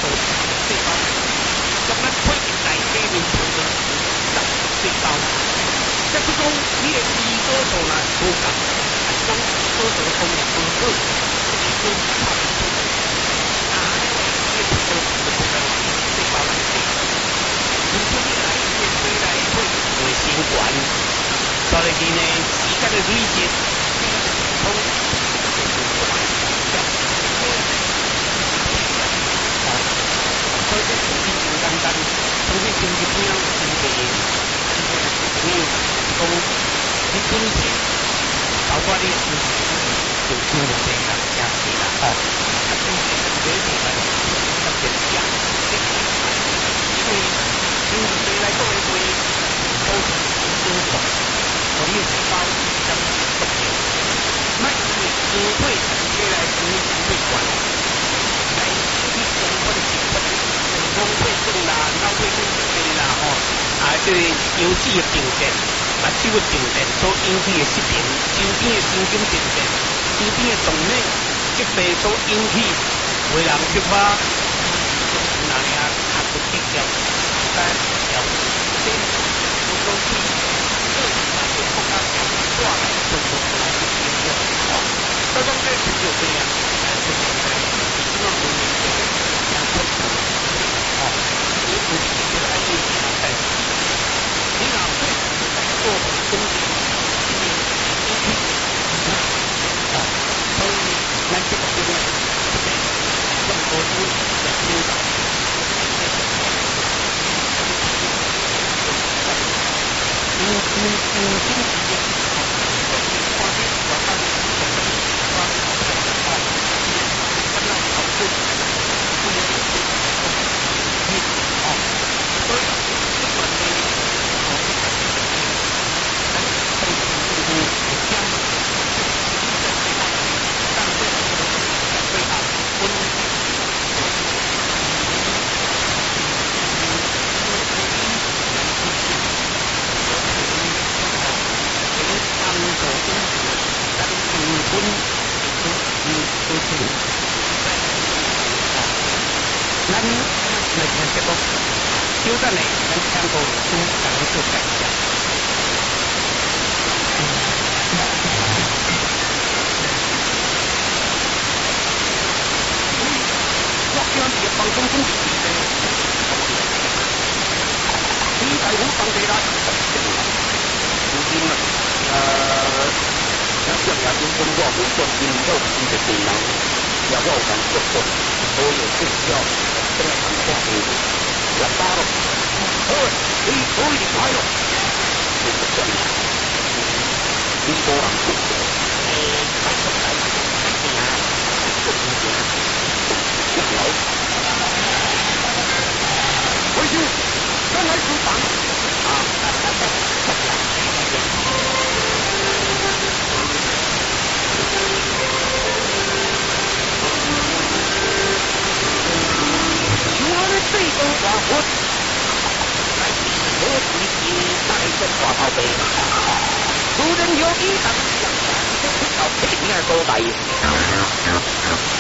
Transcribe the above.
做细胞，将咱体内内底面存着细胞。即是讲，你的胰岛素若无够，还是讲胰岛素的功能不好，这个叫泡出来。啊，你的胰岛素就不能细胞内底。如果你来一个回来会卫生管，所以呢，时间的累积，通就是管。所以这身体真简单，从你身体边身体，你讲你本身，包括你身体就出问题啦，也是啦，哦，啊，身体身体来特别强，因为身体来做的话，都是生活，和你细胞相不同，那因为身体起来身体管。来去相关的成分，像肺症啦、脑血管疾病啦，吼，啊，这个腰子的病症、目睭的病症所引起的失眠、周边的神经病症、周边的动脉疾病所引起，为人缺乏，那样啊不治疗，但疗这我都去，这那就放到挂来做做来去治疗，哦，这种这就有这样，希望我们这个两个哦，你不是这个爱情哎，你哪会做东西？哦，所以咱这个就是更多都要听到。小等嘞，咱参考书，咱们做改一下。我叫你放松松的，你大夫放地啦。如今像这样子中国民众因肉体的功能，也要能做到，都有必要这样化的。要打了，你可以开了，这个真的，你多人做的，快速来，快点啊，快点啊，加油！回去，再来出场啊！这个花火，来我提醒带着花炮杯，主人有一当，这到这边多大？